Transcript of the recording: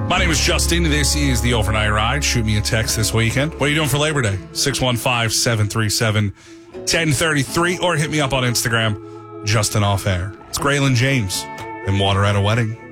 My name is Justin. This is the Overnight Ride. Shoot me a text this weekend. What are you doing for Labor Day? 615-737-1033 or hit me up on Instagram, Justin Off Air. It's Graylin James and Water at a Wedding.